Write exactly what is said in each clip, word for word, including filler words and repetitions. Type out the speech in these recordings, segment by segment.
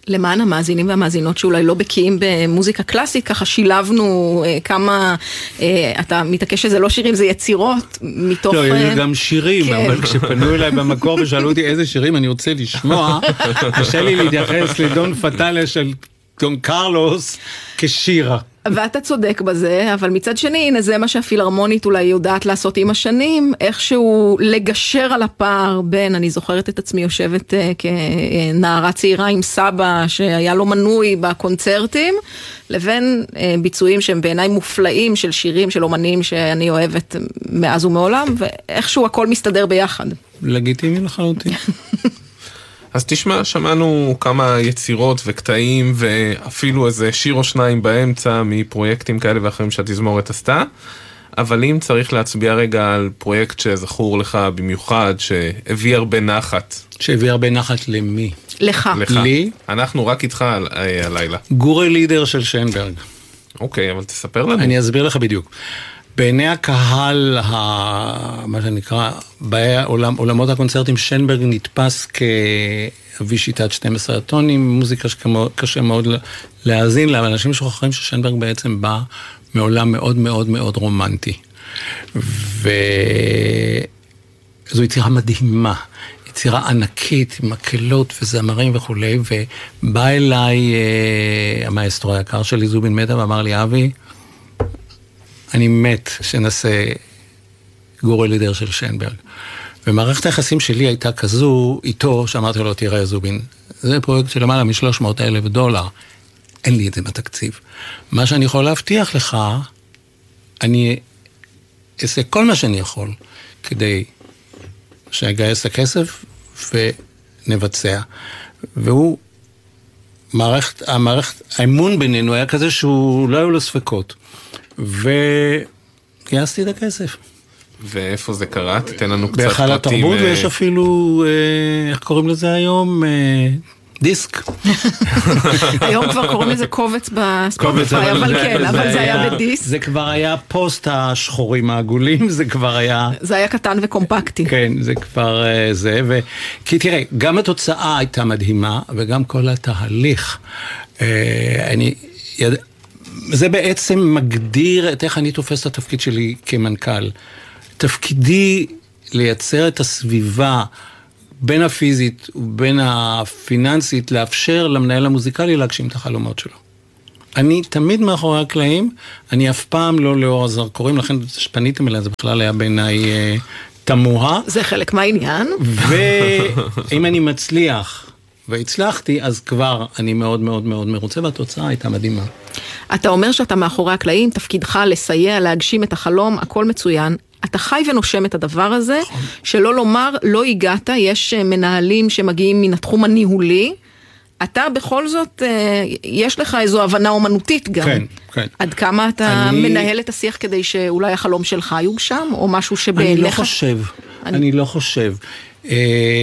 למען המאזינים והמאזינות שאולי לא בקיאים במוזיקה קלאסית, ככה שילבנו אה, כמה, אה, אתה מתעקש שזה לא שירים, זה יצירות מתוך... לא, אה... יש גם שירים, כן. אבל כשפנו אליי במקור ושאלו אותי איזה שירים אני רוצה לשמוע, קשה לי להתייחס לדון פטאלה של דון קרלוס כשירה. ואתה צודק בזה, אבל מצד שני, הנה זה מה שהפילהרמונית אולי יודעת לעשות עם השנים, איכשהו לגשר על הפער בין, אני זוכרת את עצמי יושבת uh, כנערה צעירה עם סבא שהיה לו מנוי בקונצרטים, לבין uh, ביצועים שהם בעיניי מופלאים של שירים, של אומנים שאני אוהבת מאז ומעולם, ואיכשהו הכל מסתדר ביחד. לגיטימי לחלוטין. אז תשמע, שמענו כמה יצירות וקטעים ואפילו איזה שיר או שניים באמצע מפרויקטים כאלה ואחרים שהתזמורת עשתה, אבל אם צריך להצביע רגע על פרויקט שזכור לך במיוחד, שהביא הרבה נחת. שהביא הרבה נחת למי? לך. לך. לי? אנחנו רק איתך על, הלילה. גורי לידר של שיינברג. אוקיי, אבל תספר לנו. אני אסביר לך בדיוק. בעיני הקהל, מה שנקרא, בעולמות הקונצרטים, שיינברג נתפס כאבי שיטת שנים עשר הטונים, מוזיקה שקשה מאוד להאזין לה, אבל אנשים שוכחים ששיינברג בעצם בא מעולם מאוד מאוד מאוד רומנטי. וזו יצירה מדהימה, יצירה ענקית, עם מקהלות וזמרים וכו', ובא אליי המאסטרו היקר שלי, זובין מטה, ואמר לי, אבי, אני מת שנעשה גורי לידר של שיינברג. ומערכת היחסים שלי הייתה כזו איתו, שאמרתי לו, תראה זובין, זה פרויקט של למעלה מ-שלוש מאות אלף דולר, אין לי את זה בתקציב. מה שאני יכול להבטיח לך, אני אעשה כל מה שאני יכול, כדי שאגייס הכסף ונבצע. והוא, מערכת, המערכת, האמון בינינו היה כזה שהוא לא היו לו ספקות. וגייסתי את הכסף. ואיפה זה קרה? תתן לנו קצת פרטים. בהיכל התרבות, ויש אפילו, איך קוראים לזה היום? דיסק. היום כבר קוראים לזה קובץ בספוטיפיי, אבל כן, אבל זה היה בדיסק. זה כבר היה פוסט השחורים העגולים, זה כבר היה... זה היה קטן וקומפקטי. כן, זה כבר זה, כי תראה, גם התוצאה הייתה מדהימה, וגם כל התהליך. אני... זה בעצם מגדיר את איך אני תופס את התפקיד שלי כמנכ"ל. תפקידי לייצר את הסביבה בין הפיזית ובין הפיננסית, לאפשר למנהל המוזיקלי להגשים את החלומות שלו. אני תמיד מאחורי הקלעים, אני אף פעם לא לאור הזרקורים, לכן שפניתם אליי, זה בכלל היה בעיניי אה, תמוה. זה חלק מהעניין. ואם אני מצליח... והצלחתי, אז כבר אני מאוד מאוד מאוד מרוצה, והתוצאה הייתה מדהימה. אתה אומר שאתה מאחורי הקלעים, תפקידך לסייע, להגשים את החלום, הכל מצוין. אתה חי ונושם את הדבר הזה, שלא לומר, לא הגעת, יש מנהלים שמגיעים מן התחום הניהולי, אתה בכל זאת, יש לך איזו הבנה אומנותית גם. כן, כן. עד כמה אתה אני... מנהל את השיח כדי שאולי החלום שלך יוגשם, או משהו שבעיניך... אני לא חושב, אני, אני לא חושב. אה...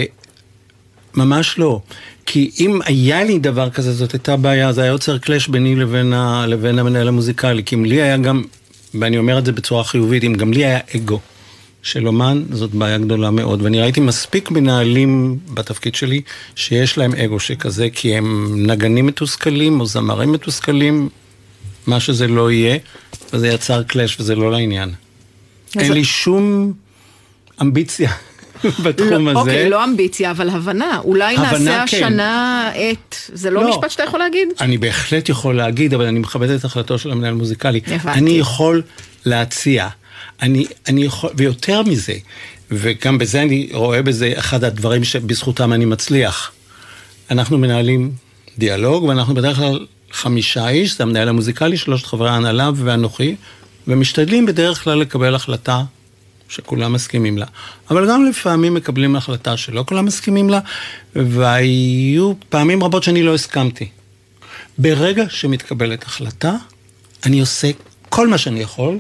ממש לא. כי אם היה לי דבר כזה, זאת הייתה בעיה, זה היה יוצר קלאש ביני לבין, ה, לבין המנהל המוזיקלי, כי אם לי היה גם, ואני אומר את זה בצורה חיובית, אם גם לי היה אגו של אומן, זאת בעיה גדולה מאוד, ואני ראיתי מספיק מנהלים בתפקיד שלי, שיש להם אגו שכזה, כי הם נגנים מתוסכלים, או זמרים מתוסכלים, מה שזה לא יהיה, וזה יצר קלאש, וזה לא לעניין. אין לי שום אמביציה. בתחום הזה. אוקיי, לא אמביציה, אבל הבנה. אולי נעשה השנה את... זה לא משפט שאתה יכול להגיד? אני בהחלט יכול להגיד, אבל אני מכבד את החלטו של המנהל מוזיקלי. אני יכול להציע. אני יכול, ויותר מזה, וגם בזה אני רואה בזה אחד הדברים שבזכותם אני מצליח. אנחנו מנהלים דיאלוג, ואנחנו בדרך כלל חמישה איש, זה המנהל המוזיקלי, שלושת חברי ההנהלה ואנוכי, ומשתדלים בדרך כלל לקבל החלטה שכולם מסכימים לה. אבל גם לפעמים מקבלים החלטה שלא כולם מסכימים לה, והיו פעמים רבות שאני לא הסכמתי. ברגע שמתקבלת החלטה, אני עושה כל מה שאני יכול,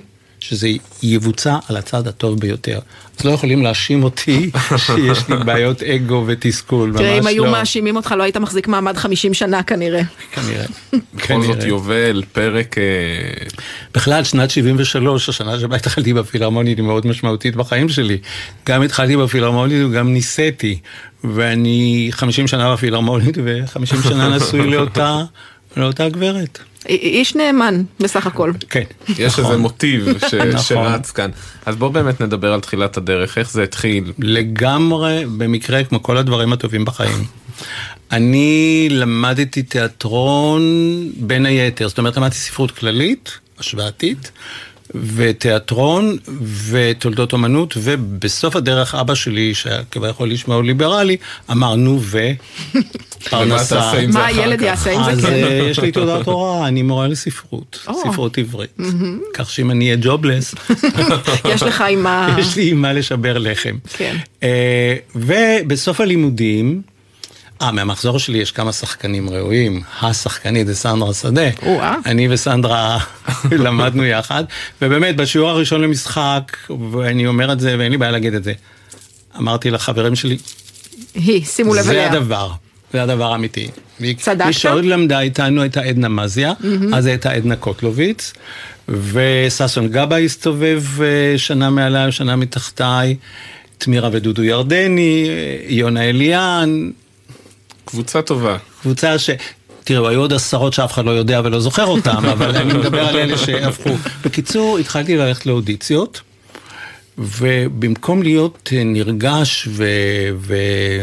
שזה יבוצע על הצד הטוב ביותר. אז לא יכולים להאשים אותי שיש לי בעיות אגו ותסכול, ממש לא. תראה, אם היו מאשימים אותך, לא היית מחזיק מעמד חמישים שנה כנראה. כנראה. בכל זאת יובל, פרק... בכלל, שנת שבעים ושלוש, השנה שבה התחלתי בפילהרמונית, היא מאוד משמעותית בחיים שלי. גם התחלתי בפילהרמונית וגם ניסיתי. ואני חמישים שנה בפילהרמונית ו-חמישים שנה נשוי לאותה, לאותה גברת. איש נאמן, בסך הכל. כן. יש איזה מוטיב שרץ כאן. אז בואו באמת נדבר על תחילת הדרך, איך זה התחיל? לגמרי, במקרה, כמו כל הדברים הטובים בחיים. אני למדתי תיאטרון בין היתר, זאת אומרת, למדתי ספרות כללית, השוואתית, ותיאטרון ותולדות אומנות, ובסוף הדרך אבא שלי, שכביכול לשמוע ליברלי, אמר נו ופרנסה. מה הילד יעשה עם זה? אז יש לי תעודת הוראה, אני מורה לספרות, ספרות עברית. כך שאם אני אהיה ג'ובלס, יש לך אימה... יש לי אימה לשבר לחם. כן. ובסוף הלימודים, אה, מהמחזור שלי יש כמה שחקנים ראויים, השחקנית זה סנדרה שדה, אני וסנדרה למדנו יחד, ובאמת בשיעור הראשון למשחק, ואני אומר את זה ואין לי בעיה להגיד את זה, אמרתי לחברים שלי, היא, שימו לב אליה. זה הדבר, זה הדבר האמיתי. צדקת? מי שעוד למדה איתנו הייתה עדנה מזיה, אז הייתה עדנה קוטלוביץ, וססון גבה הסתובב שנה מעליי, שנה מתחתיי, תמירה ודודו ירדני, יונה אליאן, קבוצה טובה. קבוצה ש... תראו, היו עוד עשרות שאף אחד לא יודע ולא זוכר אותם, אבל אני מדבר על אלה שהפכו. בקיצור, התחלתי ללכת לאודיציות, ובמקום להיות נרגש ו... ו...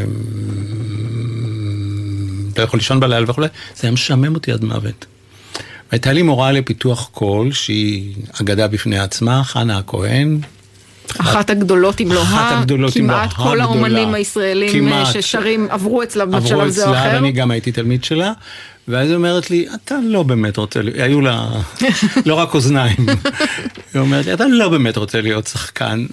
לא יכול לישון בלילה וכו', זה היה משעמם אותי עד מוות. והייתה לי מורה לפיתוח קול, שהיא אגדה בפני עצמה, חנה הכהן, אחת הגדולות אם לא ה, כמעט כל האומנים הישראלים ששרים עברו אצלה בשלב זה או אחר. עברו אצלה, ואני גם הייתי תלמיד שלה, ואז היא אומרת לי, אתה לא באמת רוצה, היו לה לא רק אוזניים, היא אומרת לי, אתה לא באמת רוצה להיות שחקן.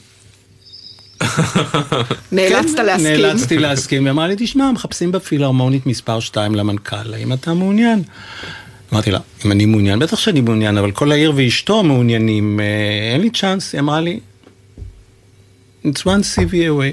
נאלצת להסכים. נאלצתי להסכים, היא אמרה לי, תשמע, מחפשים בפילהרמונית מספר שתיים למנכ"ל, האם אתה מעוניין? אמרתי לה, אם אני מעוניין, בטח שאני מעוניין, אבל כל העיר ואשתו מעוניינים, אין לי צ'אנס, היא אמרה לי, It's one C V away.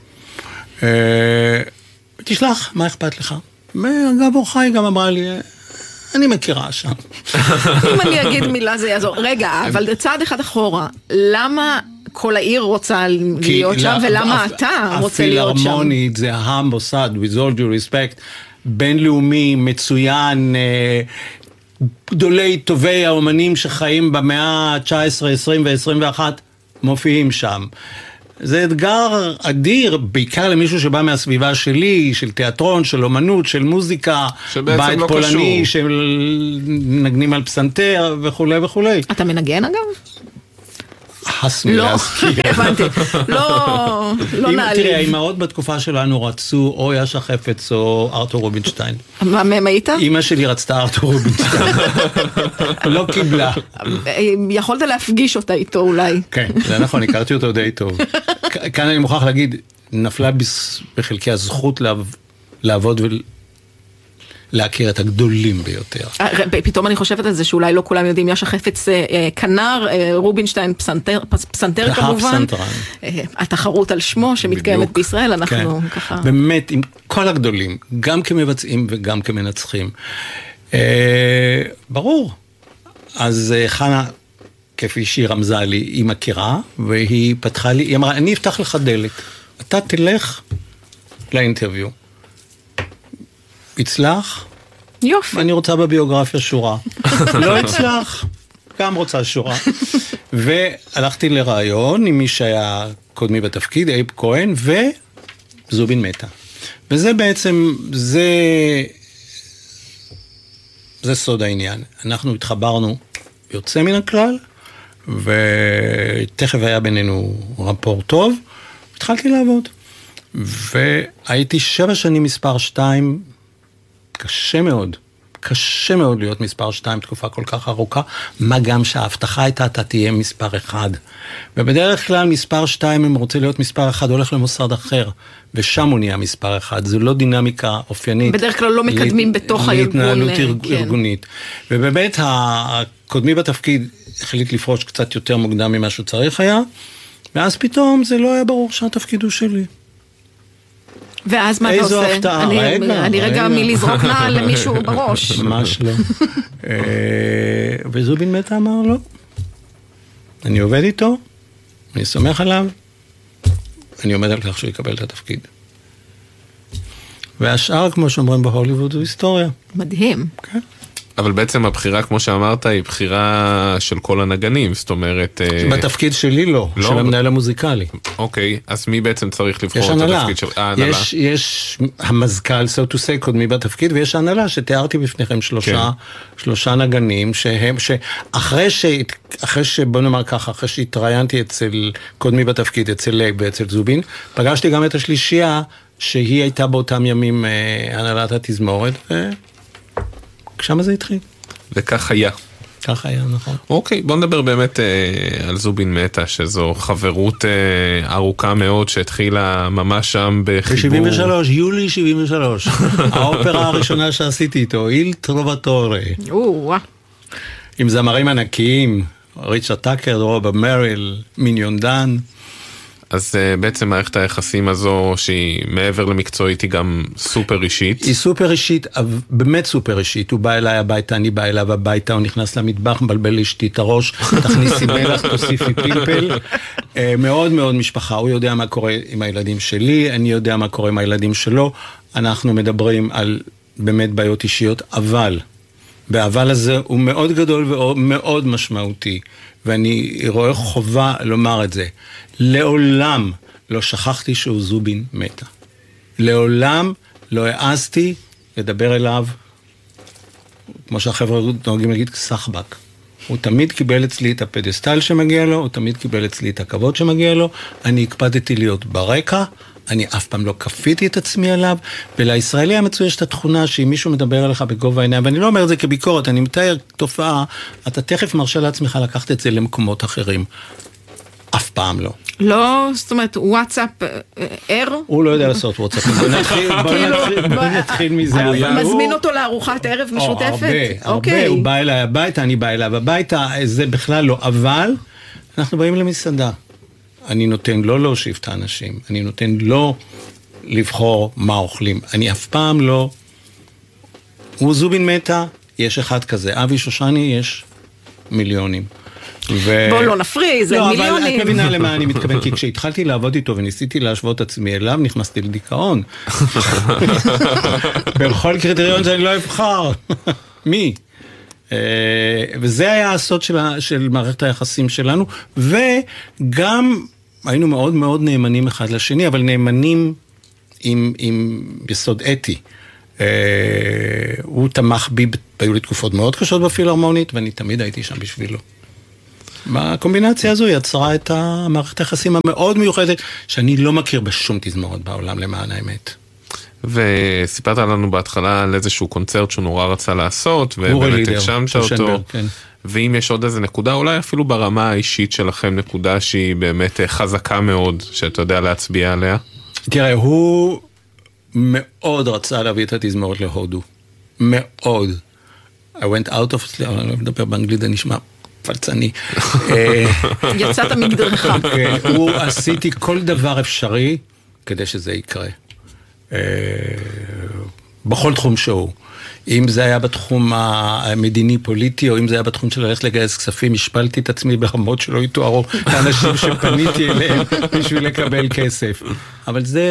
תשלח, מה אכפת לך? ואגב אורחי גם אמרה לי, אני מכירה שם. אם אני אגיד מילה זה יעזור. רגע, אבל צעד אחד אחורה, למה כל העיר רוצה להיות שם, ולמה אתה רוצה להיות שם? הפילהרמונית זה המוסד, with all due respect, בינלאומי, מצוין, גדולי טובי האומנים שחיים במאה ה-תשע עשרה, עשרים ו-עשרים ואחת, מופיעים שם. זה אתגר אדיר, בעיקר למישהו שבא מהסביבה שלי, של תיאטרון, של אומנות, של מוזיקה, בית לא פולני, קשור. של נגנים על פסנתר וכו' וכו'. אתה מנגן אגב? חסמי לא, להזכיר. הבנתי, לא, לא נעליב. תראה, האמהות בתקופה שלנו רצו או יאשה חפץ או ארתור רובינשטיין. מה, מהם היית? אמא שלי רצתה ארתור רובינשטיין. לא קיבלה. יכולת להפגיש אותה איתו אולי. כן, זה נכון, הכרתי אותו די טוב. כאן אני מוכרח להגיד, נפלה בחלקי הזכות לעבוד להכיר את הגדולים ביותר. פתאום אני חושבת על זה שאולי לא כולם יודעים, יאשה חפץ כנר, רובינשטיין פסנתר כמובן. התחרות על שמו שמתקיימת בישראל, אנחנו ככה... באמת, עם כל הגדולים, גם כמבצעים וגם כמנצחים. ברור. אז חנה, כפי שהיא רמזה לי, היא מכירה, והיא פתחה לי, היא אמרה, אני אפתח לך דלת. אתה תלך לאינטרוויו. הצלח? יופי. אני רוצה בביוגרפיה שורה. לא הצלח, גם רוצה שורה. והלכתי לרעיון עם מי שהיה קודמי בתפקיד, אייב כהן, וזובין מתה. וזה בעצם, זה, זה סוד העניין. אנחנו התחברנו יוצא מן הכלל, ותכף היה בינינו רפור טוב, התחלתי לעבוד. והייתי שבע שנים מספר שתיים, קשה מאוד, קשה מאוד להיות מספר שתיים תקופה כל כך ארוכה, מה גם שההבטחה הייתה, אתה תהיה מספר אחד. ובדרך כלל מספר שתיים, אם רוצה להיות מספר אחד, הולך למוסד אחר, ושם הוא נהיה מספר אחד. זו לא דינמיקה אופיינית. בדרך כלל לא מקדמים לה, בתוך הארגון. להתנהלות כן. ארגונית. ובאמת, הקודמי בתפקיד החליט לפרוש קצת יותר מוקדם ממה שהוא צריך היה, ואז פתאום זה לא היה ברור שהתפקיד הוא שלי. ואז מה אתה עושה? איזו הפתעה, אני, רגע. אני רגע מלזרוק נעל למישהו בראש. ממש לא. וזובין מטה אמר לו, אני עובד איתו, אני סומך עליו, אני עומד על כך שהוא יקבל את התפקיד. והשאר, כמו שאומרים בהוליווד, הוא היסטוריה. מדהים. כן. אבל בעצם הבחירה, כמו שאמרת, היא בחירה של כל הנגנים, זאת אומרת... בתפקיד שלי לא, לא? של המנהל המוזיקלי. אוקיי, אז מי בעצם צריך לבחור יש את הנהלה. התפקיד של... ההנהלה. יש, יש המזכ"ל, so to say, קודמי בתפקיד, ויש הנהלה שתיארתי בפניכם שלושה, כן. שלושה נגנים, שהם, שאחרי ש... אחרי שבוא נאמר ככה, אחרי שהתראיינתי אצל קודמי בתפקיד, אצל לייב ואצל זובין, פגשתי גם את השלישייה, שהיא הייתה באותם ימים אה, הנהלת התזמורת, ו... שם זה התחיל. וכך היה. כך היה, נכון. אוקיי, בוא נדבר באמת אה, על זובין מטה, שזו חברות אה, ארוכה מאוד, שהתחילה ממש שם בחיבור... ב-שבעים ושלוש, יולי שבעים ושלוש. האופרה הראשונה שעשיתי איתו, איל טרובטורי. או-אה. עם זמרים ענקיים, ריצ'רד טאקר, רובה מריל, מיניון דן. אז uh, בעצם מערכת היחסים הזו, שהיא מעבר למקצועית, היא גם סופר אישית. היא סופר אישית, באמת סופר אישית. הוא בא אליי הביתה, אני בא אליו הביתה, הוא נכנס למטבח, מבלבל אשתי את הראש, תכניסי מלח, תוסיפי פלפל. uh, מאוד מאוד משפחה, הוא יודע מה קורה עם הילדים שלי, אני יודע מה קורה עם הילדים שלו. אנחנו מדברים על באמת בעיות אישיות, אבל, והאבל הזה הוא מאוד גדול ומאוד משמעותי. ואני רואה חובה לומר את זה. לעולם לא שכחתי שהוא זובין מטה. לעולם לא העזתי לדבר אליו, כמו שהחבר'ה נוהגים להגיד, סחבק. הוא תמיד קיבל אצלי את הפדסטל שמגיע לו, הוא תמיד קיבל אצלי את הכבוד שמגיע לו, אני הקפדתי להיות ברקע, אני אף פעם לא כפיתי את עצמי עליו, ולישראלי המצוי יש את התכונה שאם מישהו מדבר עליך בגובה העיניים, ואני לא אומר את זה כביקורת, אני מתאר תופעה, אתה תכף מרשה לעצמך לקחת את זה למקומות אחרים. אף פעם לא. לא, זאת אומרת, וואטסאפ ער? הוא לא יודע לעשות וואטסאפ. בוא נתחיל מזה. מזמין אותו לארוחת ערב משותפת? הרבה, הרבה. הוא בא אליי הביתה, אני בא אליו הביתה, זה בכלל לא. אבל אנחנו באים למסעדה. אני נותן לא להושיב את האנשים, אני נותן לא לבחור מה אוכלים. אני אף פעם לא... הוא זובין מטה, יש אחד כזה. אבי שושני יש מיליונים. ו... בוא לא נפריז, זה לא, מיליונים. אבל את מבינה למה אני מתכוון, כי כשהתחלתי לעבוד איתו וניסיתי להשוות עצמי אליו, נכנסתי לדיכאון. בכל קריטריון שאני לא אבחר. מי? וזה היה הסוד של, של מערכת היחסים שלנו, וגם היינו מאוד מאוד נאמנים אחד לשני, אבל נאמנים עם, עם יסוד אתי. הוא תמך בי, היו לי תקופות מאוד קשות בפילהרמונית, ואני תמיד הייתי שם בשבילו. הקומבינציה הזו יצרה את המערכת היחסים המאוד מיוחדת, שאני לא מכיר בשום תזמורת בעולם למען האמת. וסיפרת לנו בהתחלה על איזשהו קונצרט שהוא נורא רצה לעשות, ובאמת הגשמת אותו. כן. ואם יש עוד איזה נקודה, אולי אפילו ברמה האישית שלכם, נקודה שהיא באמת חזקה מאוד, שאתה יודע להצביע עליה? תראה, הוא מאוד רצה להביא את התזמורת להודו. מאוד. I went out of... אני לא מדבר באנגלית, זה נשמע פלצני. יצאת מגדרך. הוא עשיתי כל דבר אפשרי כדי שזה יקרה. בכל תחום שהוא. אם זה היה בתחום המדיני-פוליטי, או אם זה היה בתחום של ללכת לגייס כספים, השפלתי את עצמי ברמות שלא יתוארו לאנשים שפניתי אליהם בשביל לקבל כסף. אבל זה...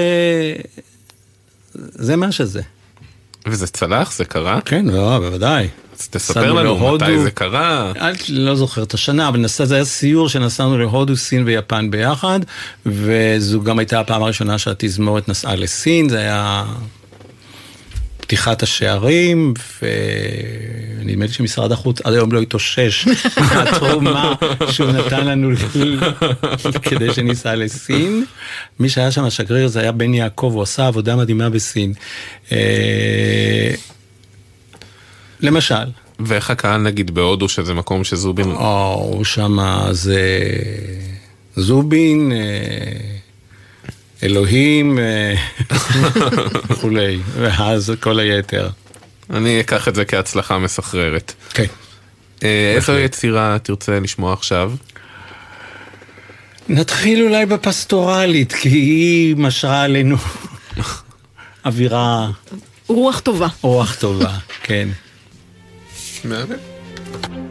זה מה שזה. וזה צלח? זה קרה? כן, לא, בוודאי. אז תספר לנו להודו, מתי זה קרה. אל, לא זוכר את השנה, אבל נסע, זה היה סיור שנסענו להודו, סין ויפן ביחד, וזו גם הייתה הפעם הראשונה שהתזמורת נסעה לסין, זה היה פתיחת השערים, ונדמה לי שמשרד החוץ עד היום לא התאושש מהתרומה שהוא נתן לנו כדי שניסע לסין. מי שהיה שם השגריר זה היה בן יעקב, הוא עשה עבודה מדהימה בסין. למשל. ואיך הקהל נגיד בהודו, שזה מקום שזובין... או, שמה זה זובין, אלוהים, וכולי, ואז כל היתר. אני אקח את זה כהצלחה מסחררת. כן. איזו יצירה תרצה לשמוע עכשיו? נתחיל אולי בפסטורלית, כי היא משרה עלינו אווירה... רוח טובה. רוח טובה, כן. מהמם.